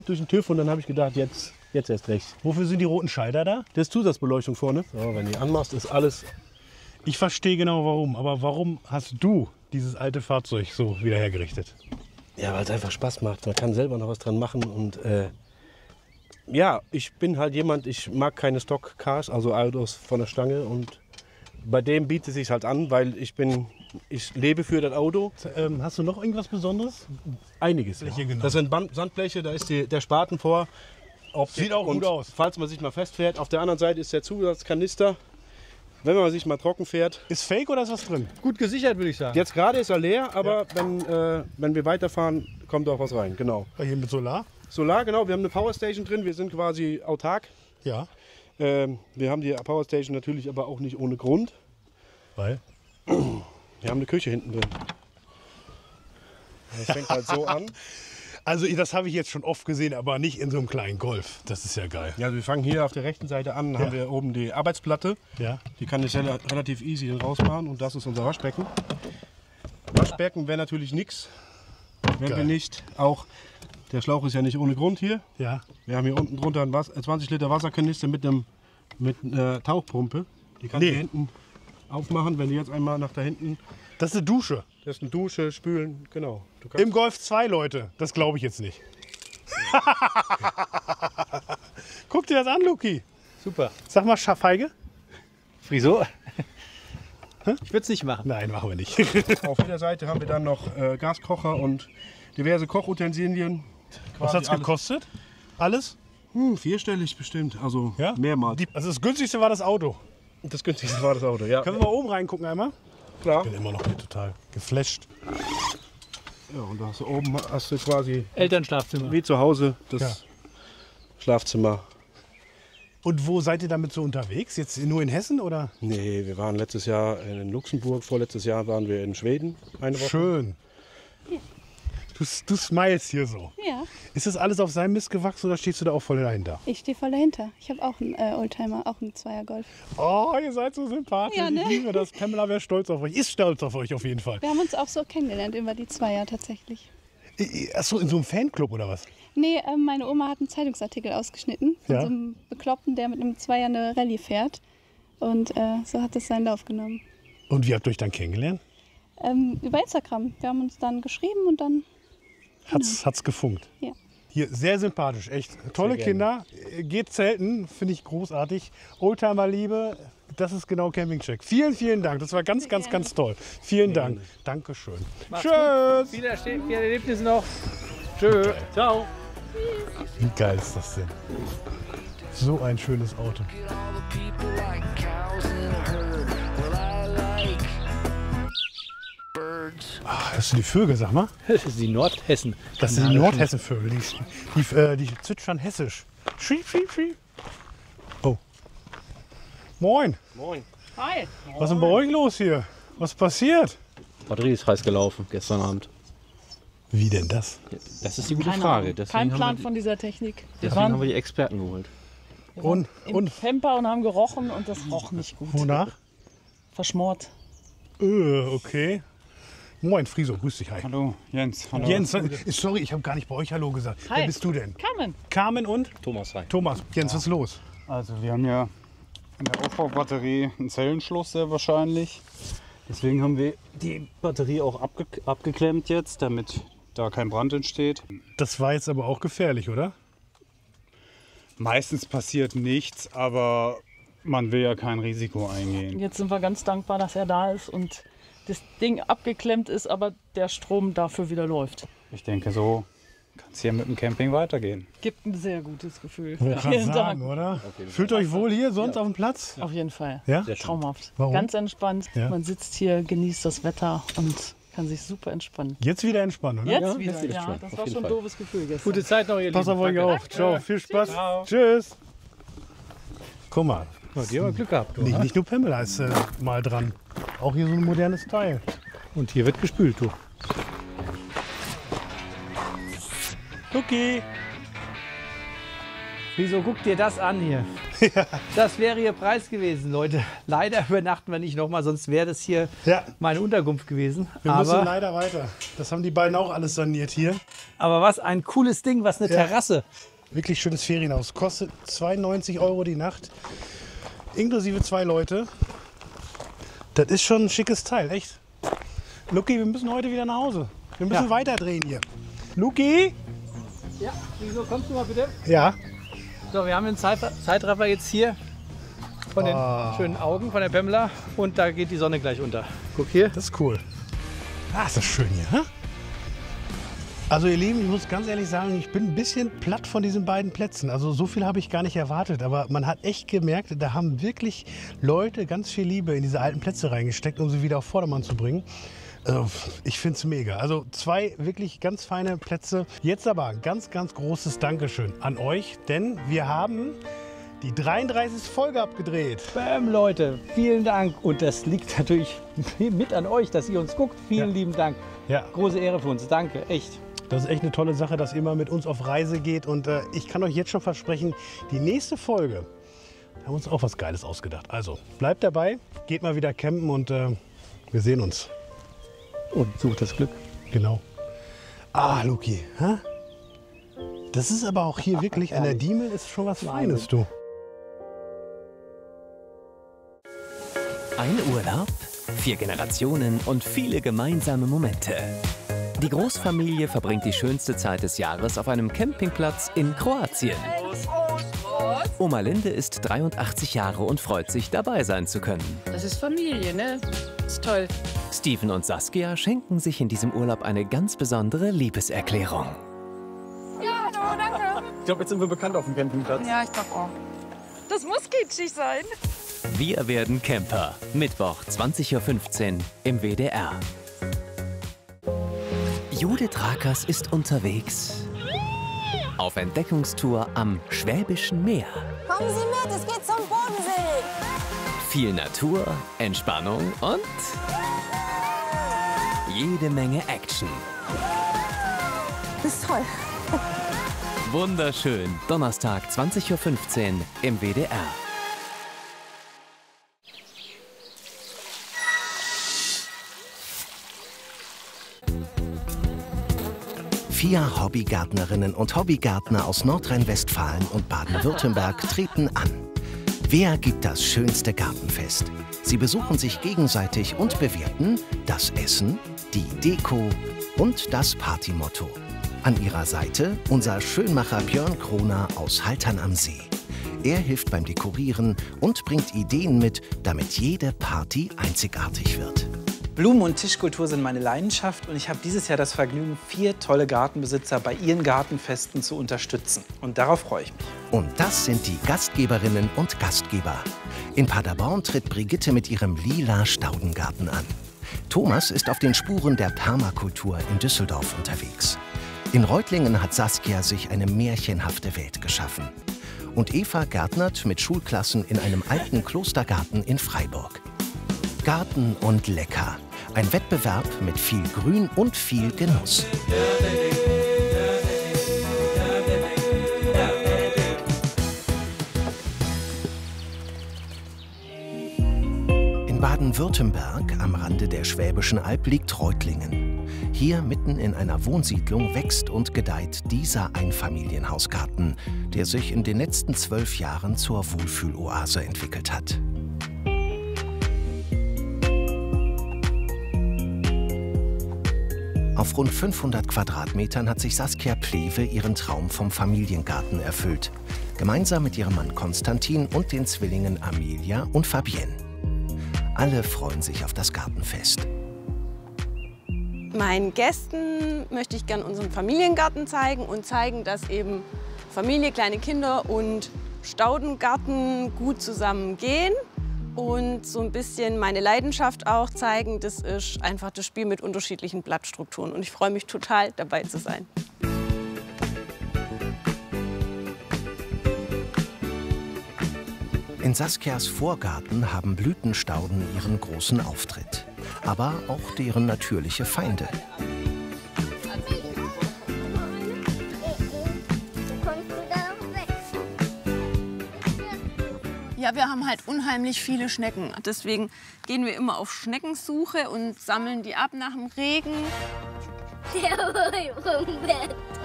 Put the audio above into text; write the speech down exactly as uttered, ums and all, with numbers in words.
durch den TÜV und dann habe ich gedacht, jetzt, jetzt erst recht. Wofür sind die roten Schalter da? Das ist Zusatzbeleuchtung vorne. So, wenn du die anmachst, ist alles... Ich verstehe genau warum, aber warum hast du dieses alte Fahrzeug so wieder hergerichtet? Ja, weil es einfach Spaß macht. Man kann selber noch was dran machen und äh, ja, ich bin halt jemand, ich mag keine Stock-Cars, also Autos von der Stange und bei dem bietet es sich halt an, weil ich bin, ich lebe für das Auto. Ähm, hast du noch irgendwas Besonderes? Einiges. Ja. Genau. Das sind Band Sandbleche, da ist die, der Spaten vor. Optik. Sieht auch und gut aus. Falls man sich mal festfährt, auf der anderen Seite ist der Zusatzkanister. Wenn man sich mal trocken fährt. Ist fake oder ist was drin? Gut gesichert, würde ich sagen. Jetzt gerade ist er leer, aber ja. wenn, äh, wenn wir weiterfahren, kommt auch was rein. Genau. Hier mit Solar? Solar, genau. Wir haben eine Powerstation drin. Wir sind quasi autark. Ja. Ähm, wir haben die Powerstation natürlich aber auch nicht ohne Grund. Weil? Wir haben eine Küche hinten drin. Das fängt halt so an. Also das habe ich jetzt schon oft gesehen, aber nicht in so einem kleinen Golf. Das ist ja geil. Ja, wir fangen hier auf der rechten Seite an, dann ja. haben wir oben die Arbeitsplatte. Ja. Die kann ich relativ easy rausmachen und das ist unser Waschbecken. Waschbecken wäre natürlich nichts, wenn geil. wir nicht auch, der Schlauch ist ja nicht ohne Grund hier. Ja. Wir haben hier unten drunter einen zwanzig Liter Wasserkanister mit, einem, mit einer Tauchpumpe. Die kann nee. ich hier hinten aufmachen, wenn du jetzt einmal nach da hinten... Das ist eine Dusche. Das ist eine Dusche, spülen, genau. Du im Golf zwei, Leute. Das glaube ich jetzt nicht. Guck dir das an, Luki. Super. Sag mal, Feige. Wieso? Ich würde es nicht machen. Nein, machen wir nicht. Auf jeder Seite haben wir dann noch äh, Gaskocher und diverse Kochutensilien. Was hat es gekostet? Alles? Hm, vierstellig bestimmt, also ja? mehrmals. Die, also das günstigste war das Auto. Das günstigste war das Auto, ja. Können wir mal oben reingucken einmal? Klar. Ich bin immer noch hier total geflasht. Ja, und da hast du oben hast du quasi Elternschlafzimmer. Wie zu Hause das ja. Schlafzimmer. Und wo seid ihr damit so unterwegs? Jetzt nur in Hessen oder? Nee, wir waren letztes Jahr in Luxemburg, vorletztes Jahr waren wir in Schweden eine Woche. Schön. Ja. Du, du smilest hier so. Ja. Ist das alles auf seinem Mist gewachsen oder stehst du da auch voll dahinter? Ich stehe voll dahinter. Ich habe auch einen äh, Oldtimer, auch einen Zweier-Golf. Oh, ihr seid so sympathisch. Ja, ne? Ich liebe das. Pamela wäre stolz auf euch. Ist stolz auf euch auf jeden Fall. Wir haben uns auch so kennengelernt über die Zweier tatsächlich. Achso, in so einem Fanclub oder was? Nee, äh, meine Oma hat einen Zeitungsartikel ausgeschnitten von ja. so einem Bekloppten, der mit einem Zweier eine Rallye fährt. Und äh, so hat es seinen Lauf genommen. Und wie habt ihr euch dann kennengelernt? Ähm, über Instagram. Wir haben uns dann geschrieben und dann... Hat's, genau. hat's gefunkt. Ja. Hier, sehr sympathisch, echt. Tolle Kinder. Geht selten, finde ich großartig. Oldtimer-Liebe, das ist genau Campingcheck. Vielen, vielen Dank. Das war ganz, ganz, ganz toll. Vielen Dank. Ja. Dankeschön. Mach's Tschüss. Wieder stehen, viel Erlebnis noch. Tschö. Ciao. Wie geil ist das denn? So ein schönes Auto. Ach, hörst du die Vögel, sag mal? Das ist die Nordhessen. Das sind die Nordhessen-Vögel. Die, die, äh, die zwitschern hessisch. Schieb, schieb, schieb. Oh. Moin. Moin. Hi. Was ist denn bei euch los hier? Was passiert? Batterie ist heiß gelaufen gestern Abend. Wie denn das? Das ist die gute Keine Frage. Ahnung. Deswegen Kein Plan haben wir, von dieser Technik. Wir deswegen waren haben wir die Experten geholt. Und, im und Camper und haben gerochen und das roch nicht gut. wonach? Verschmort. Äh, okay. Moin, Friso, grüß dich. Hi. Hallo, Jens. Hallo. Jens, sorry, ich habe gar nicht bei euch Hallo gesagt. Hi. Wer bist du denn? Carmen. Carmen und? Thomas, hi. Thomas. Jens, was ist los? Also wir haben ja in der Aufbaubatterie einen Zellenschluss sehr wahrscheinlich. Deswegen haben wir die Batterie auch abge abgeklemmt jetzt, damit da kein Brand entsteht. Das war jetzt aber auch gefährlich, oder? Meistens passiert nichts, aber man will ja kein Risiko eingehen. Jetzt sind wir ganz dankbar, dass er da ist und das Ding abgeklemmt ist, aber der Strom dafür wieder läuft. Ich denke, so kann es hier mit dem Camping weitergehen. Gibt ein sehr gutes Gefühl. Ja, Vielen sagen, Dank. oder? Fühlt euch wohl hier sonst ja. auf dem Platz? Auf jeden Fall. Ja? Traumhaft. Warum? Ganz entspannt. Ja. Man sitzt hier, genießt das Wetter und kann sich super entspannen. Jetzt wieder entspannen, oder? Jetzt Ja, wieder, jetzt wieder ja. entspannen. Das Auf war jeden schon ein Fall. doofes Gefühl gestern. Gute Zeit noch, ihr Pass Lieben. auf euch auf. Ciao, viel Spaß. Ciao. Tschüss. Guck mal, Ja, die haben wir Glück gehabt. Du, nicht, ha? nicht nur Pamela ist äh, mal dran. Auch hier so ein modernes Teil. Und hier wird gespült, du. Luki. Wieso guckt ihr das an hier? Ja. Das wäre Ihr Preis gewesen, Leute. Leider übernachten wir nicht nochmal, sonst wäre das hier ja. meine Unterkunft gewesen. Wir aber, müssen leider weiter. Das haben die beiden auch alles saniert hier. Aber was ein cooles Ding, was eine ja. Terrasse. Wirklich schönes Ferienhaus. Kostet zweiundneunzig Euro die Nacht. Inklusive zwei Leute. Das ist schon ein schickes Teil, echt. Luki, wir müssen heute wieder nach Hause. Wir müssen ja. weiterdrehen hier. Luki? Ja, wieso kommst du mal bitte? Ja. So, wir haben den Zeitraffer jetzt hier von den oh. schönen Augen von der Pamela und da geht die Sonne gleich unter. Guck hier. Das ist cool. Ah, ist das schön hier, hä? Also ihr Lieben, ich muss ganz ehrlich sagen, ich bin ein bisschen platt von diesen beiden Plätzen. Also so viel habe ich gar nicht erwartet, aber man hat echt gemerkt, da haben wirklich Leute ganz viel Liebe in diese alten Plätze reingesteckt, um sie wieder auf Vordermann zu bringen. Also, ich finde es mega. Also zwei wirklich ganz feine Plätze. Jetzt aber ein ganz, ganz großes Dankeschön an euch, denn wir haben die dreiunddreißigste Folge abgedreht. Bam, Leute, vielen Dank. Und das liegt natürlich mit an euch, dass ihr uns guckt. Vielen ja. lieben Dank. Ja. Große Ehre für uns. Danke, echt. Das ist echt eine tolle Sache, dass ihr mal mit uns auf Reise geht. Und äh, ich kann euch jetzt schon versprechen, die nächste Folge, da haben wir uns auch was Geiles ausgedacht. Also bleibt dabei, geht mal wieder campen und äh, wir sehen uns. Und sucht das Glück. Genau. Ah, Luki. Hä? Das ist aber auch hier wirklich, an der Diemel ist schon was Feines, du. Ein Urlaub, vier Generationen und viele gemeinsame Momente. Die Großfamilie verbringt die schönste Zeit des Jahres auf einem Campingplatz in Kroatien. Oma Linde ist dreiundachtzig Jahre und freut sich, dabei sein zu können. Das ist Familie, ne? Ist toll. Steven und Saskia schenken sich in diesem Urlaub eine ganz besondere Liebeserklärung. Ja, hallo, danke. Ich glaube, jetzt sind wir bekannt auf dem Campingplatz. Ja, ich glaube auch. Das muss kitschig sein. Wir werden Camper. Mittwoch, zwanzig Uhr fünfzehn im W D R. Judith Rakers ist unterwegs auf Entdeckungstour am Schwäbischen Meer. Kommen Sie mit, es geht zum Bodensee. Viel Natur, Entspannung und jede Menge Action. Das ist toll. Wunderschön. Donnerstag, zwanzig Uhr fünfzehn im W D R. Vier Hobbygärtnerinnen und Hobbygärtner aus Nordrhein-Westfalen und Baden-Württemberg treten an. Wer gibt das schönste Gartenfest? Sie besuchen sich gegenseitig und bewerten das Essen, die Deko und das Partymotto. An ihrer Seite unser Schönmacher Björn Kroner aus Haltern am See. Er hilft beim Dekorieren und bringt Ideen mit, damit jede Party einzigartig wird. Blumen- und Tischkultur sind meine Leidenschaft und ich habe dieses Jahr das Vergnügen, vier tolle Gartenbesitzer bei ihren Gartenfesten zu unterstützen. Und darauf freue ich mich. Und das sind die Gastgeberinnen und Gastgeber. In Paderborn tritt Brigitte mit ihrem lila Staudengarten an. Thomas ist auf den Spuren der Permakultur in Düsseldorf unterwegs. In Reutlingen hat Saskia sich eine märchenhafte Welt geschaffen. Und Eva gärtnert mit Schulklassen in einem alten Klostergarten in Freiburg. Garten und lecker. Ein Wettbewerb mit viel Grün und viel Genuss. In Baden-Württemberg, am Rande der Schwäbischen Alb, liegt Reutlingen. Hier mitten in einer Wohnsiedlung wächst und gedeiht dieser Einfamilienhausgarten, der sich in den letzten zwölf Jahren zur Wohlfühloase entwickelt hat. Auf rund fünfhundert Quadratmetern hat sich Saskia Plewe ihren Traum vom Familiengarten erfüllt. Gemeinsam mit ihrem Mann Konstantin und den Zwillingen Amelia und Fabienne. Alle freuen sich auf das Gartenfest. Meinen Gästen möchte ich gern unseren Familiengarten zeigen und zeigen, dass eben Familie, kleine Kinder und Staudengarten gut zusammengehen. Und so ein bisschen meine Leidenschaft auch zeigen, das ist einfach das Spiel mit unterschiedlichen Blattstrukturen. Und ich freue mich total, dabei zu sein. In Saskias Vorgarten haben Blütenstauden ihren großen Auftritt. Aber auch deren natürliche Feinde. Ja, wir haben halt unheimlich viele Schnecken. Deswegen gehen wir immer auf Schneckensuche und sammeln die ab nach dem Regen. Der Räuberbett.